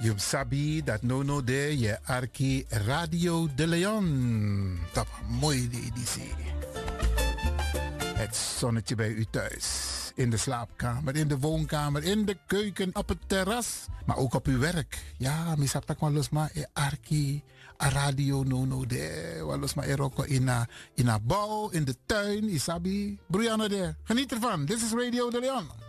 Yum sabi dat no de je arki Radio de Leon. Dat mooi de editie. Het zonnetje bij u thuis. In de slaapkamer, in de woonkamer, in de keuken, op het terras. Maar ook op uw werk. Ja, misap tak los ma e arki a radio no de. Walos ma e roko in a bouw, in de tuin, isabi. Broeianne de. Geniet ervan. Dit is Radio de Leon.